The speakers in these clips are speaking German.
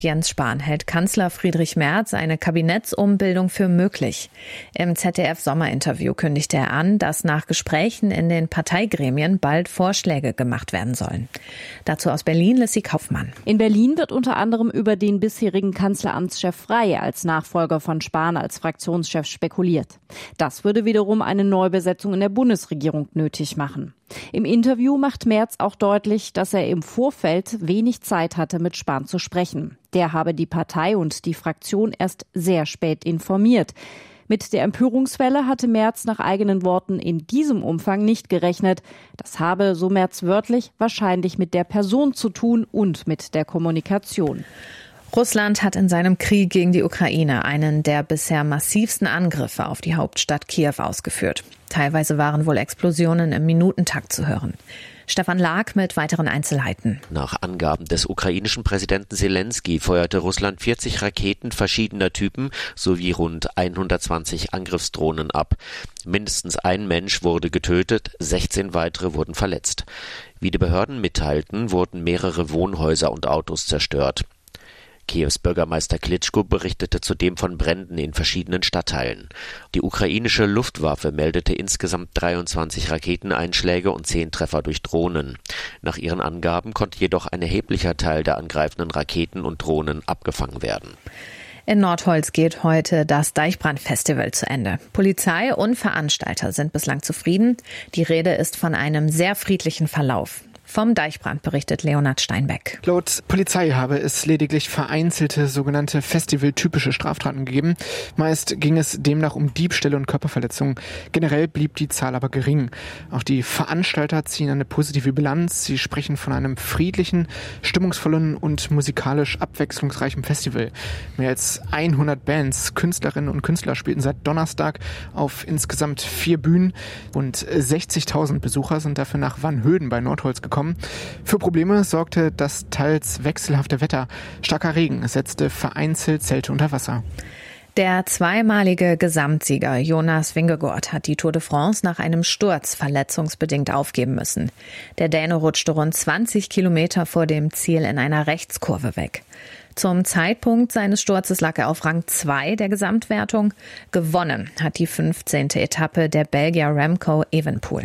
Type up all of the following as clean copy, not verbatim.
Jens Spahn hält Kanzler Friedrich Merz eine Kabinettsumbildung für möglich. Im ZDF-Sommerinterview kündigte er an, dass nach Gesprächen in den Parteigremien bald Vorschläge gemacht werden sollen. Dazu aus Berlin Lissy Kaufmann. In Berlin wird unter anderem über den bisherigen Kanzleramtschef Frey als Nachfolger von Spahn als Fraktionschef spekuliert. Das würde wiederum eine Neubesetzung in der Bundesregierung nötig machen. Im Interview macht Merz auch deutlich, dass er im Vorfeld wenig Zeit hatte, mit Spahn zu sprechen. Der habe die Partei und die Fraktion erst sehr spät informiert. Mit der Empörungswelle hatte Merz nach eigenen Worten in diesem Umfang nicht gerechnet. Das habe, so Merz wörtlich, wahrscheinlich mit der Person zu tun und mit der Kommunikation. Russland hat in seinem Krieg gegen die Ukraine einen der bisher massivsten Angriffe auf die Hauptstadt Kiew ausgeführt. Teilweise waren wohl Explosionen im Minutentakt zu hören. Stefan Lag mit weiteren Einzelheiten. Nach Angaben des ukrainischen Präsidenten Selenskyj feuerte Russland 40 Raketen verschiedener Typen sowie rund 120 Angriffsdrohnen ab. Mindestens ein Mensch wurde getötet, 16 weitere wurden verletzt. Wie die Behörden mitteilten, wurden mehrere Wohnhäuser und Autos zerstört. Kiews Bürgermeister Klitschko berichtete zudem von Bränden in verschiedenen Stadtteilen. Die ukrainische Luftwaffe meldete insgesamt 23 Raketeneinschläge und 10 Treffer durch Drohnen. Nach ihren Angaben konnte jedoch ein erheblicher Teil der angreifenden Raketen und Drohnen abgefangen werden. In Nordholz geht heute das Deichbrand-Festival zu Ende. Polizei und Veranstalter sind bislang zufrieden. Die Rede ist von einem sehr friedlichen Verlauf. Vom Deichbrand berichtet Leonhard Steinbeck. Laut Polizei habe es lediglich vereinzelte sogenannte festivaltypische Straftaten gegeben. Meist ging es demnach um Diebstähle und Körperverletzungen. Generell blieb die Zahl aber gering. Auch die Veranstalter ziehen eine positive Bilanz. Sie sprechen von einem friedlichen, stimmungsvollen und musikalisch abwechslungsreichen Festival. Mehr als 100 Bands, Künstlerinnen und Künstler spielten seit Donnerstag auf insgesamt 4 Bühnen. Rund 60.000 Besucher sind dafür nach Wannhöden bei Nordholz gekommen. Für Probleme sorgte das teils wechselhafte Wetter. Starker Regen setzte vereinzelt Zelte unter Wasser. Der zweimalige Gesamtsieger Jonas Vingegaard hat die Tour de France nach einem Sturz verletzungsbedingt aufgeben müssen. Der Däne rutschte rund 20 Kilometer vor dem Ziel in einer Rechtskurve weg. Zum Zeitpunkt seines Sturzes lag er auf Rang 2 der Gesamtwertung. Gewonnen hat die 15. Etappe der Belgier Remco Evenepoel.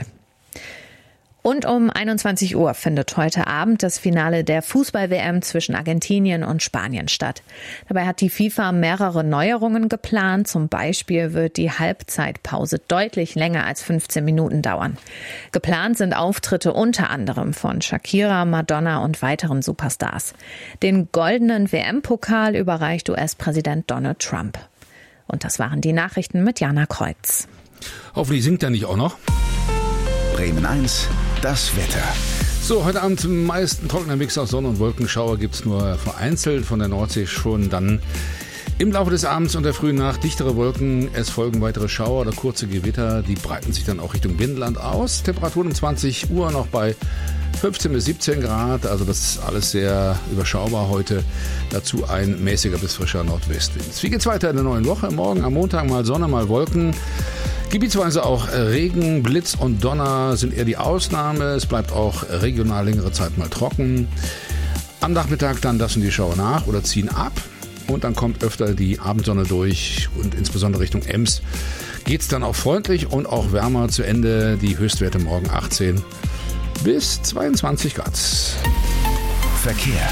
Und um 21 Uhr findet heute Abend das Finale der Fußball-WM zwischen Argentinien und Spanien statt. Dabei hat die FIFA mehrere Neuerungen geplant. Zum Beispiel wird die Halbzeitpause deutlich länger als 15 Minuten dauern. Geplant sind Auftritte unter anderem von Shakira, Madonna und weiteren Superstars. Den goldenen WM-Pokal überreicht US-Präsident Donald Trump. Und das waren die Nachrichten mit Jana Kreuz. Hoffentlich singt er nicht auch noch. Bremen 1, das Wetter. So, heute Abend am meisten trockener Mix aus Sonne- und Wolkenschauer gibt es nur vereinzelt von der Nordsee schon. Dann im Laufe des Abends und der frühen Nacht dichtere Wolken. Es folgen weitere Schauer oder kurze Gewitter. Die breiten sich dann auch Richtung Binnenland aus. Temperaturen um 20 Uhr noch bei 15 bis 17 Grad. Also das ist alles sehr überschaubar heute. Dazu ein mäßiger bis frischer Nordwestwind. Wie geht's weiter in der neuen Woche? Morgen am Montag mal Sonne, mal Wolken. Gebietsweise auch Regen, Blitz und Donner sind eher die Ausnahme. Es bleibt auch regional längere Zeit mal trocken. Am Nachmittag dann lassen die Schauer nach oder ziehen ab. Und dann kommt öfter die Abendsonne durch und insbesondere Richtung Ems geht es dann auch freundlich und auch wärmer zu Ende. Die Höchstwerte morgen 18 bis 22 Grad. Verkehr.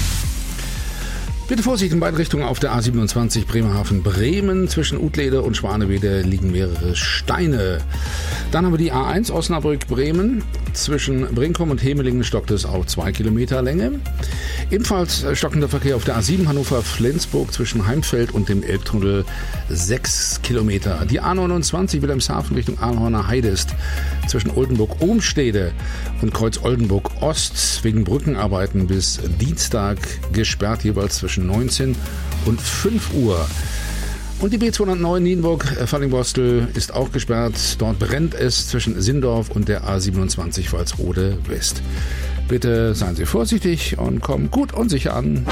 Bitte Vorsicht in beide Richtungen auf der A27 Bremerhaven-Bremen. Zwischen Utlede und Schwanewede liegen mehrere Steine. Dann haben wir die A1 Osnabrück-Bremen. Zwischen Brinkum und Hemelingen stockt es auf 2 Kilometer Länge. Ebenfalls stockender Verkehr auf der A7 Hannover-Flensburg zwischen Heimfeld und dem Elbtunnel 6 Kilometer. Die A29 Wilhelmshaven Richtung Ahorner Heide ist zwischen Oldenburg-Ohmstede und Kreuz-Oldenburg-Ost wegen Brückenarbeiten bis Dienstag gesperrt, jeweils zwischen 19 und 5 Uhr. Und die B209 Nienburg-Fallingbostel ist auch gesperrt. Dort brennt es zwischen Sindorf und der A27 Walsrode West. Bitte seien Sie vorsichtig und kommen gut und sicher an.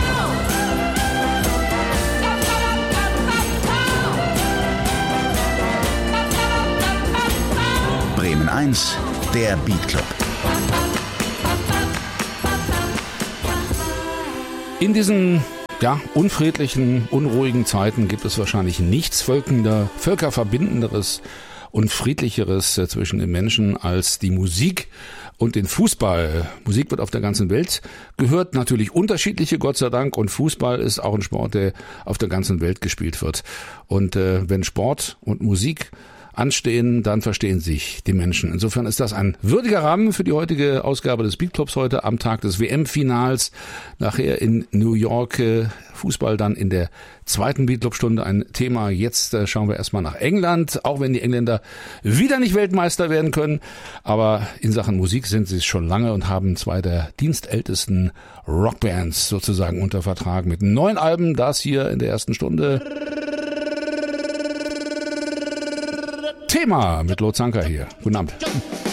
Bremen 1, der Beat Club. In diesen unfriedlichen, unruhigen Zeiten gibt es wahrscheinlich nichts völkerverbindenderes und friedlicheres zwischen den Menschen als die Musik und den Fußball. Musik wird auf der ganzen Welt gehört, natürlich unterschiedliche, Gott sei Dank, und Fußball ist auch ein Sport, der auf der ganzen Welt gespielt wird. Und wenn Sport und Musik anstehen, dann verstehen sich die Menschen. Insofern ist das ein würdiger Rahmen für die heutige Ausgabe des Beatclubs heute am Tag des WM-Finals. Nachher in New York Fußball dann in der zweiten Beatclub-Stunde ein Thema. Jetzt schauen wir erstmal nach England, auch wenn die Engländer wieder nicht Weltmeister werden können. Aber in Sachen Musik sind sie es schon lange und haben zwei der dienstältesten Rockbands sozusagen unter Vertrag mit 9 Alben. Das hier in der ersten Stunde. Thema mit Lo Zanka hier. Guten Abend.